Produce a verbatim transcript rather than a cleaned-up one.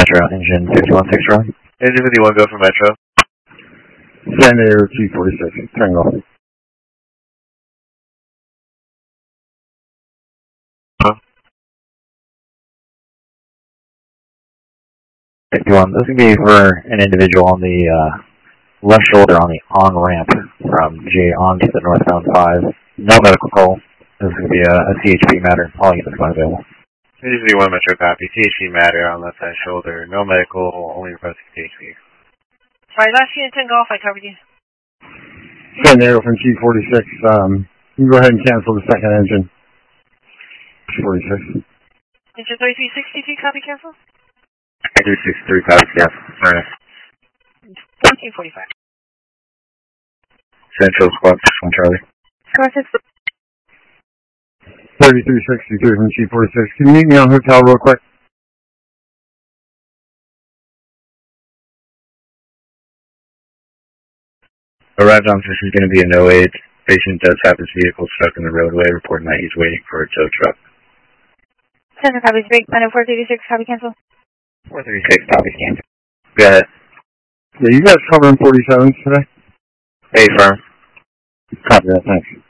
Metro, engine fifty-one six run. Engine fifty-one, go for Metro. San Air G forty-six, Tango. Huh? fifty-one, this is going to be for an individual on the uh, left shoulder on the on-ramp from J on to the northbound five. No medical call. This is going to be a, a C H P matter. All units are available. Engine fifty-one, Metro, copy. C H P matter on left side shoulder. No medical, only requesting C H P. Sorry, last unit ten Golf, I covered you. San Air from G forty-six, um, you can go ahead and cancel the second engine. G forty-six. Engine thirty-three sixty-three, copy, cancel. three sixty-three, copy, cancel. Sorry. fourteen forty-five. Central Squawk from Charlie. thirty-three sixty-three from G forty-six. Can you meet me on hotel real quick? Arrived on this is going to be a no aid. Patient does have his vehicle stuck in the roadway, reporting that he's waiting for a tow truck. Center copies, break, final four thirty-six, copy, cancel. four thirty-six, copy, cancel. Go ahead. Yeah, you guys covering forty-sevens today? Hey, firm. Copy that, thanks.